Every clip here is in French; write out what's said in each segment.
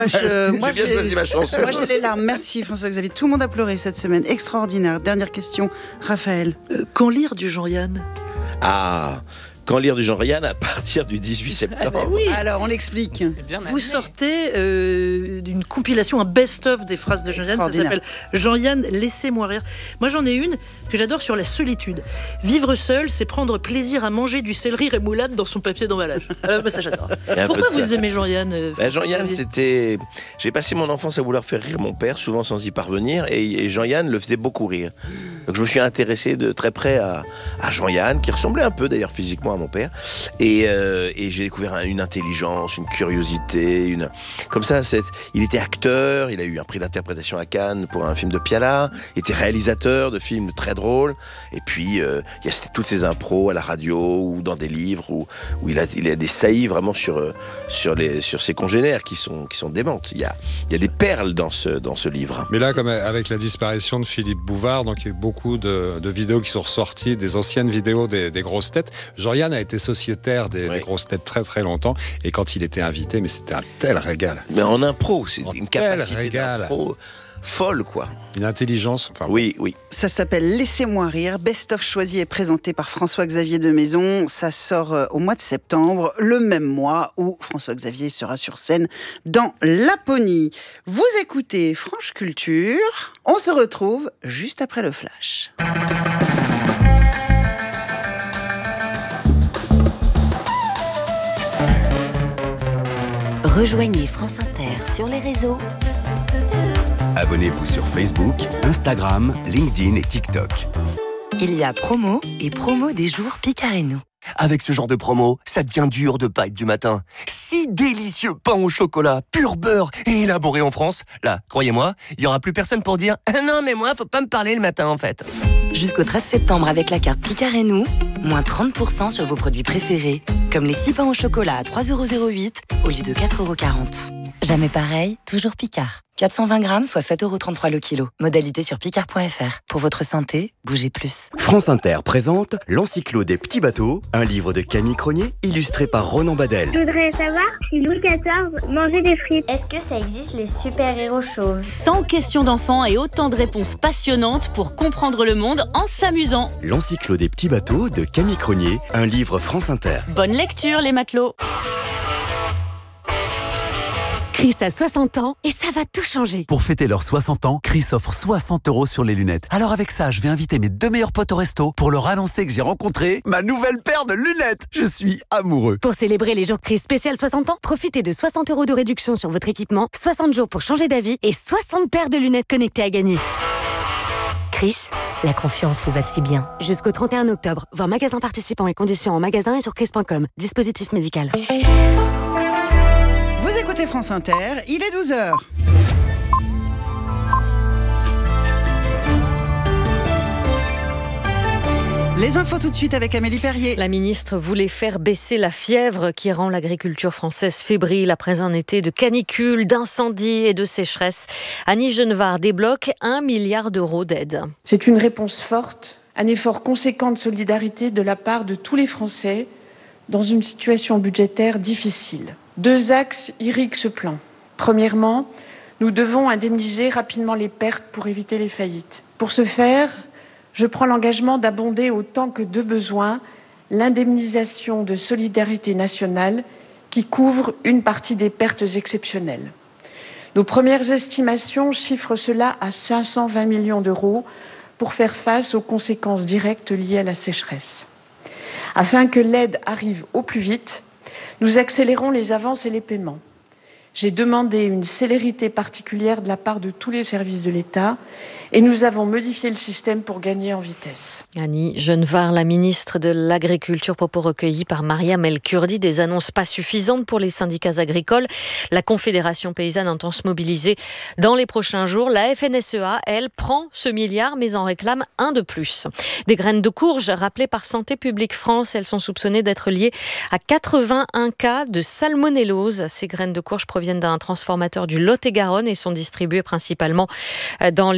J'ai bien choisi ma chanson. Moi, j'ai les larmes. Merci François-Xavier. Tout le monde a pleuré cette semaine. Extraordinaire. Dernière question, Raphaël. Quand lire du Jean-Yann ? Ah, quand lire du Jean-Yann à partir du 18 septembre. Oui. Alors, on l'explique. Vous sortez d'une compilation, un best-of des phrases de Jean-Yann. Ça s'appelle Jean-Yann, laissez-moi rire. Moi, j'en ai une que j'adore sur la solitude. Vivre seul, c'est prendre plaisir à manger du céleri rémoulade dans son papier d'emballage. Ça, j'adore. Pourquoi vous aimez Jean-Yann Jean-Yann, c'était... J'ai passé mon enfance à vouloir faire rire mon père, souvent sans y parvenir, et Jean-Yann le faisait beaucoup rire. Donc je me suis intéressé de très près à Jean-Yann, qui ressemblait un peu d'ailleurs physiquement à mon père, et j'ai découvert une intelligence, une curiosité, comme ça. Il était acteur, il a eu un prix d'interprétation à Cannes pour un film de Piala, il était réalisateur de films très drôle, et puis il y a toutes ces impros à la radio ou dans des livres où il a des saillies vraiment sur ses congénères qui sont démentes. Il y a des perles dans ce livre. Mais là, comme avec la disparition de Philippe Bouvard, donc il y a eu beaucoup de vidéos qui sont ressorties, des anciennes vidéos des grosses têtes. Jean-Yann a été sociétaire des grosses têtes très très longtemps, et quand il était invité, mais c'était un tel régal. Mais en impro, c'est une capacité d'impro folle, quoi. Une intelligence. Enfin, oui. Ça s'appelle Laissez-moi rire. Best of choisi et présenté par François-Xavier de Maison. Ça sort au mois de septembre, le même mois où François-Xavier sera sur scène dans Laponie. Vous écoutez France Culture. On se retrouve juste après le flash. Rejoignez France Inter sur les réseaux. Abonnez-vous sur Facebook, Instagram, LinkedIn et TikTok. Il y a promo et promo des jours Picard et nous. Avec ce genre de promo, ça devient dur de pas être du matin. 6 délicieux pains au chocolat, pur beurre et élaborés en France. Là, croyez-moi, il y aura plus personne pour dire « Ah non, mais moi, faut pas me parler le matin en fait ». Jusqu'au 13 septembre avec la carte Picard et nous, moins 30% sur vos produits préférés, comme les 6 pains au chocolat à 3,08€ au lieu de 4,40€. Jamais pareil, toujours Picard. 420 grammes, soit 7,33€ le kilo. Modalité sur picard.fr. Pour votre santé, bougez plus. France Inter présente L'Encyclo des petits bateaux, un livre de Camille Cronier, illustré par Ronan Badel. Je voudrais savoir si Louis XIV mangeait des frites. Est-ce que ça existe les super-héros chauves ? 100 questions d'enfants et autant de réponses passionnantes pour comprendre le monde en s'amusant. L'Encyclo des petits bateaux de Camille Cronier, un livre France Inter. Bonne lecture les matelots. Chris a 60 ans et ça va tout changer. Pour fêter leurs 60 ans, Chris offre 60€ sur les lunettes. Alors avec ça, je vais inviter mes 2 meilleurs potes au resto pour leur annoncer que j'ai rencontré ma nouvelle paire de lunettes. Je suis amoureux. Pour célébrer les jours Chris spécial 60 ans, profitez de 60€ de réduction sur votre équipement, 60 jours pour changer d'avis et 60 paires de lunettes connectées à gagner. Chris, la confiance vous va si bien. Jusqu'au 31 octobre, voir magasin participants et conditions en magasin et sur chris.com. Dispositif médical. Vous écoutez France Inter, il est 12h. Les infos tout de suite avec Amélie Perrier. La ministre voulait faire baisser la fièvre qui rend l'agriculture française fébrile après un été de canicule, d'incendies et de sécheresse. Annie Genevard débloque 1 milliard d'euros d'aide. C'est une réponse forte, un effort conséquent de solidarité de la part de tous les Français dans une situation budgétaire difficile. 2 axes irriguent ce plan. Premièrement, nous devons indemniser rapidement les pertes pour éviter les faillites. Pour ce faire, je prends l'engagement d'abonder autant que de besoin l'indemnisation de solidarité nationale qui couvre une partie des pertes exceptionnelles. Nos premières estimations chiffrent cela à 520 millions d'euros pour faire face aux conséquences directes liées à la sécheresse. Afin que l'aide arrive au plus vite, nous accélérons les avances et les paiements. J'ai demandé une célérité particulière de la part de tous les services de l'État et nous avons modifié le système pour gagner en vitesse. Annie Genevard, la ministre de l'Agriculture, propos recueillis par Mariam El Kurdi, des annonces pas suffisantes pour les syndicats agricoles. La Confédération paysanne entend se mobiliser dans les prochains jours. La FNSEA, elle, prend ce milliard mais en réclame un de plus. Des graines de courge rappelées par Santé publique France, elles sont soupçonnées d'être liées à 81 cas de salmonellose. Ces graines de courge proviennent d'un transformateur du Lot-et-Garonne et sont distribuées principalement dans les magasins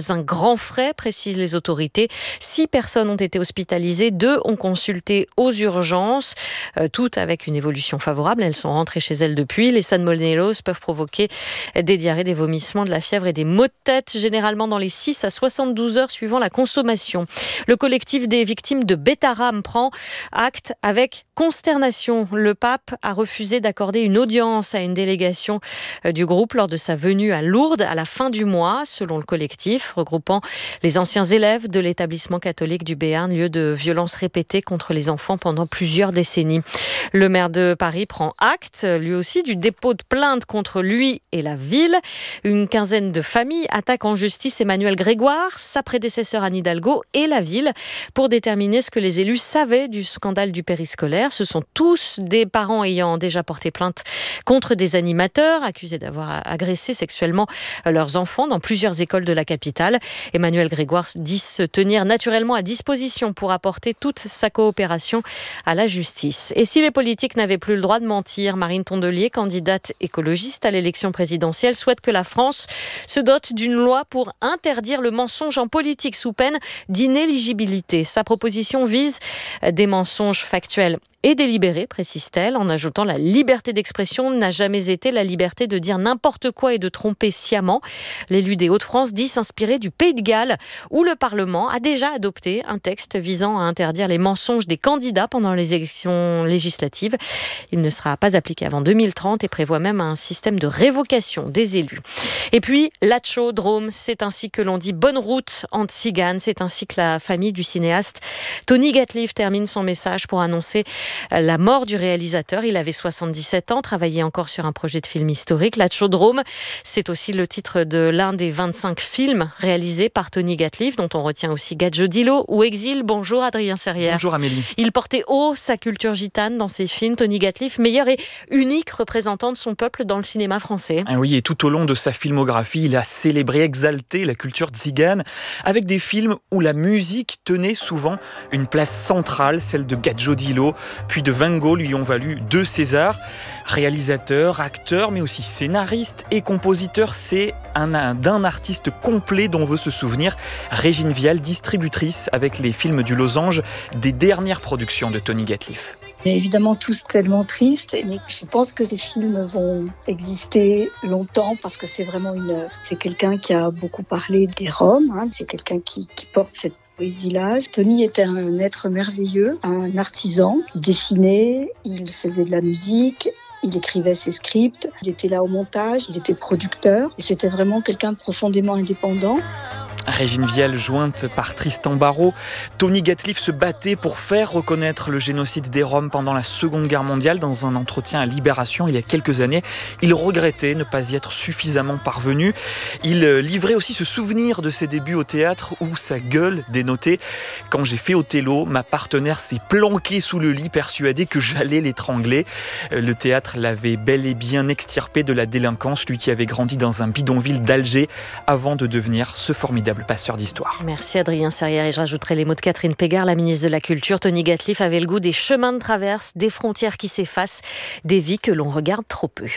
sans un grand frais, précisent les autorités. 6 personnes ont été hospitalisées, 2 ont consulté aux urgences, toutes avec une évolution favorable. Elles sont rentrées chez elles depuis. Les salmonelloses peuvent provoquer des diarrhées, des vomissements, de la fièvre et des maux de tête, généralement dans les 6 à 72 heures suivant la consommation. Le collectif des victimes de Bétarame prend acte avec consternation. Le pape a refusé d'accorder une audience à une délégation du groupe lors de sa venue à Lourdes à la fin du mois, selon le collectif, regroupant les anciens élèves de l'établissement catholique du Béarn, lieu de violences répétées contre les enfants pendant plusieurs décennies. Le maire de Paris prend acte, lui aussi, du dépôt de plainte contre lui et la ville. Une quinzaine de familles attaquent en justice Emmanuel Grégoire, sa prédécesseur Anne Hidalgo et la ville pour déterminer ce que les élus savaient du scandale du périscolaire. Ce sont tous des parents ayant déjà porté plainte contre des animateurs accusés d'avoir agressé sexuellement leurs enfants dans plusieurs écoles de la capitale. Emmanuel Grégoire dit se tenir naturellement à disposition pour apporter toute sa coopération à la justice. Et si les politiques n'avaient plus le droit de mentir, Marine Tondelier, candidate écologiste à l'élection présidentielle, souhaite que la France se dote d'une loi pour interdire le mensonge en politique sous peine d'inéligibilité. Sa proposition vise des mensonges factuels et délibérés, précise-t-elle, en ajoutant la liberté d'expression n'a jamais été la liberté de dire n'importe quoi et de tromper sciemment. L'élu des Hauts-de-France dit s'inspirer du Pays de Galles, où le Parlement a déjà adopté un texte visant à interdire les mensonges des candidats pendant les élections législatives. Il ne sera pas appliqué avant 2030 et prévoit même un système de révocation des élus. Et puis, Lacho Drôme, c'est ainsi que l'on dit bonne route en tzigane. C'est ainsi que la famille du cinéaste Tony Gatliff termine son message pour annoncer la mort du réalisateur. Il avait 77 ans, travaillait encore sur un projet de film historique. Lacho Drôme, c'est aussi le titre de l'un des 25 films réalisés par Tony Gatliff, dont on retient aussi Gadjodilo ou Exil. Bonjour Adrien Serrière. Bonjour Amélie. Il portait haut sa culture gitane dans ses films. Tony Gatliff, meilleur et unique représentant de son peuple dans le cinéma français. Ah oui, et tout au long de sa filmographie, il a célébré, exalté la culture tzigane avec des films où la musique tenait souvent une place centrale, celle de Gadjodilo, puis de Van Gogh lui ont valu 2 Césars. Réalisateur, acteur, mais aussi scénariste et compositeur, c'est d'un artiste complet dont veut se souvenir Régine Vial, distributrice avec les films du Losange des dernières productions de Tony Gatliff. Évidemment, tous tellement tristes, mais je pense que ces films vont exister longtemps parce que c'est vraiment une œuvre. C'est quelqu'un qui a beaucoup parlé des Roms, c'est quelqu'un qui porte cette poésie-là. Tony était un être merveilleux, un artisan. Il dessinait, il faisait de la musique, il écrivait ses scripts, il était là au montage, il était producteur. Et c'était vraiment quelqu'un de profondément indépendant. Régine Vial, jointe par Tristan Barrault, Tony Gatliff se battait pour faire reconnaître le génocide des Roms pendant la Seconde Guerre mondiale. Dans un entretien à Libération il y a quelques années, il regrettait ne pas y être suffisamment parvenu. Il livrait aussi ce souvenir de ses débuts au théâtre où sa gueule dénotait « Quand j'ai fait Othello, ma partenaire s'est planquée sous le lit, persuadée que j'allais l'étrangler ». Le théâtre l'avait bel et bien extirpé de la délinquance, lui qui avait grandi dans un bidonville d'Alger avant de devenir ce formidable passeur d'histoire. Merci Adrien Serrière, et je rajouterai les mots de Catherine Pégard, la ministre de la Culture. Tony Gatliff avait le goût des chemins de traverse, des frontières qui s'effacent, des vies que l'on regarde trop peu.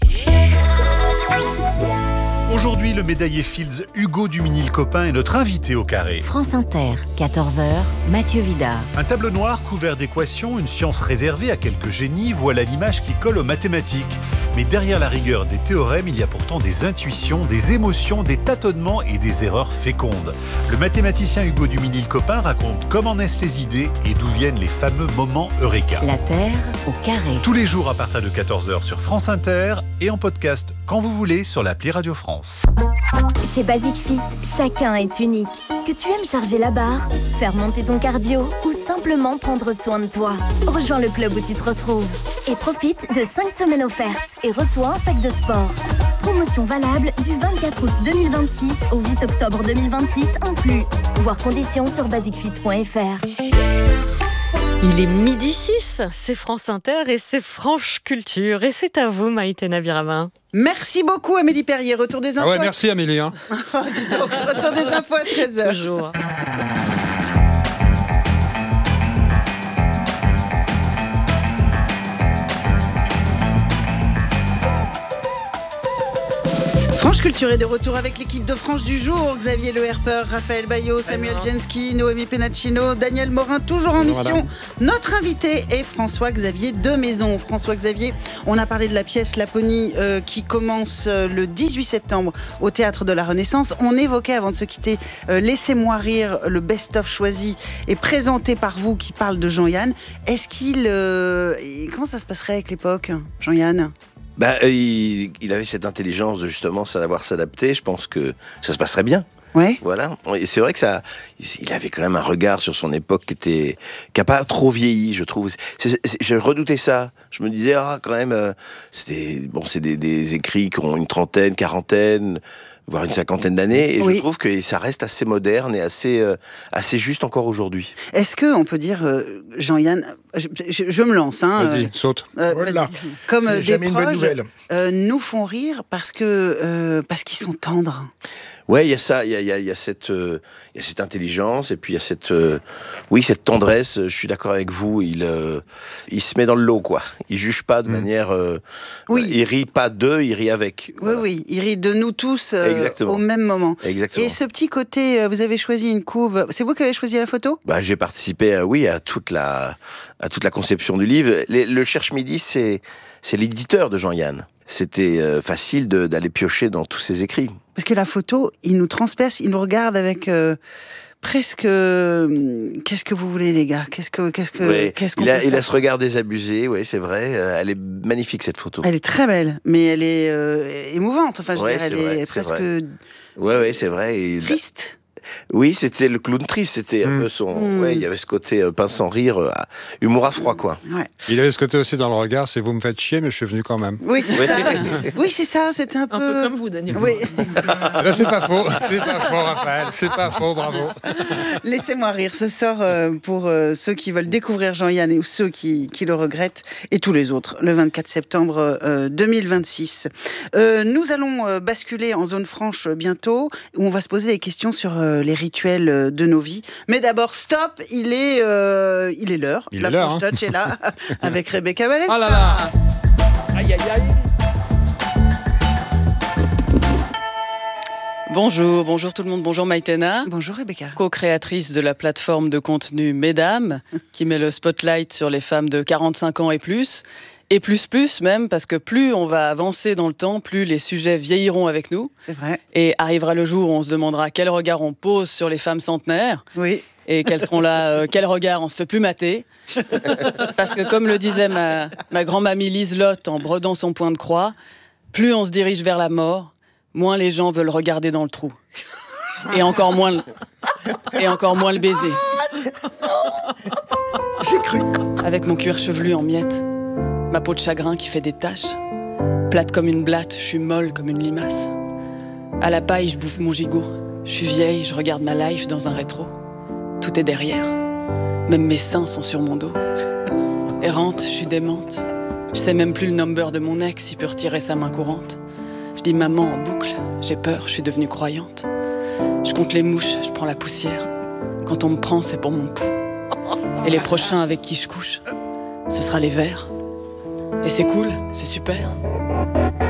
Aujourd'hui, le médaillé Fields Hugo Duminil-Copin est notre invité au carré. France Inter, 14h, Mathieu Vidard. Un tableau noir couvert d'équations, une science réservée à quelques génies, voilà l'image qui colle aux mathématiques. Mais derrière la rigueur des théorèmes, il y a pourtant des intuitions, des émotions, des tâtonnements et des erreurs fécondes. Le mathématicien Hugo Duminil-Copin raconte comment naissent les idées et d'où viennent les fameux moments eureka. La Terre au carré. Tous les jours à partir de 14h sur France Inter et en podcast quand vous voulez sur l'appli Radio France. Chez Basic Fit, chacun est unique. Que tu aimes charger la barre, faire monter ton cardio ou simplement prendre soin de toi, rejoins le club où tu te retrouves. Et profite de 5 semaines offertes et reçois un sac de sport. Promotion valable du 24 août 2026 au 8 octobre 2026 inclus. Voir conditions sur basicfit.fr. Il est 12h06, c'est France Inter et c'est Franche Culture. Et c'est à vous, Maïté Naviramin. Merci beaucoup, Amélie Perrier. Retour des infos. Ah ouais, merci Amélie. Dis donc, retour des infos à 13h. Toujours. France Culture est de retour avec l'équipe de France du jour. Xavier Le Herper, Raphaël Baillot, Samuel Jensky, Noémie Penaccino, Daniel Morin, toujours en mission. Notre invité est François-Xavier de Maison. François-Xavier, on a parlé de la pièce Laponie qui commence le 18 septembre au Théâtre de la Renaissance. On évoquait avant de se quitter Laissez-moi rire, le best-of choisi et présenté par vous qui parle de Jean-Yann. Est-ce qu'il... comment ça se passerait avec l'époque, Jean-Yann ? Il avait cette intelligence de justement savoir s'adapter. Je pense que ça se passerait bien. Ouais. Voilà. Et c'est vrai que il avait quand même un regard sur son époque qui a pas trop vieilli, je trouve. J'ai redouté ça. Je me disais, quand même, c'est des écrits qui ont une trentaine, quarantaine, voire une cinquantaine d'années, et je trouve que ça reste assez moderne et assez juste encore aujourd'hui. Est-ce qu'on peut dire, Jean-Yann, je me lance. Vas-y, saute. Voilà. Comme des proches nous font rire parce qu'ils sont tendres. Ouais, il y a ça, il y a cette intelligence, et puis il y a cette tendresse. Je suis d'accord avec vous. Il se met dans le lot, quoi. Il juge pas de manière. Il rit pas d'eux, il rit avec. Voilà. Oui, il rit de nous tous au même moment. Exactement. Et ce petit côté, vous avez choisi une couve. C'est vous qui avez choisi la photo ? J'ai participé, à toute la conception du livre. Le Cherche Midi, c'est l'éditeur de Jean-Yann. C'était facile d'aller piocher dans tous ses écrits. Parce que la photo, il nous transperce, il nous regarde avec presque... Qu'est-ce que vous voulez, les gars ? Qu'est-ce qu'on peut faire ? Il a ce regard désabusé, oui, c'est vrai. Elle est magnifique, cette photo. Elle est très belle, mais elle est émouvante. Enfin, elle est presque... Oui, c'est vrai. Triste. Oui, c'était le clown triste, c'était un peu son... il y avait ce côté pince sans rire, humour à froid, quoi. Ouais. Il avait ce côté aussi dans le regard, c'est vous me faites chier, mais je suis venu quand même. Oui, c'est ça. Oui, c'est ça, c'était un peu comme vous, Daniel. Oui. Là, c'est pas faux, Raphaël, c'est pas faux, bravo. Laissez-moi rire, ça sort pour ceux qui veulent découvrir Jean-Yann ou ceux qui le regrettent, et tous les autres, le 24 septembre 2026. Nous allons basculer en zone franche bientôt, où on va se poser des questions sur les rituels de nos vies. Mais d'abord, stop, il est l'heure. La French Touch est là, avec Rebecca Balesta. Oh là là. Aïe, aïe, aïe. Bonjour tout le monde, bonjour Maïtena. Bonjour Rebecca. Co-créatrice de la plateforme de contenu Mesdames, qui met le spotlight sur les femmes de 45 ans et plus. Et plus même, parce que plus on va avancer dans le temps, plus les sujets vieilliront avec nous. C'est vrai. Et arrivera le jour où on se demandera quel regard on pose sur les femmes centenaires. Oui. Et quels seront là, quel regard on se fait plus mater. Parce que comme le disait ma grand-mamie Liselotte en bredant son point de croix, plus on se dirige vers la mort, moins les gens veulent regarder dans le trou. Et encore moins le baiser. J'ai cru. Avec mon cuir chevelu en miettes, ma peau de chagrin qui fait des taches, plate comme une blatte, je suis molle comme une limace. À la paille, je bouffe mon gigot. Je suis vieille, je regarde ma life dans un rétro. Tout est derrière. Même mes seins sont sur mon dos. Errante, je suis démente. Je sais même plus le number de mon ex, il peut retirer sa main courante. Je dis maman en boucle, j'ai peur, je suis devenue croyante. Je compte les mouches, je prends la poussière. Quand on me prend, c'est pour mon pouls. Et les prochains avec qui je couche, ce sera les vers. Et c'est cool, c'est super.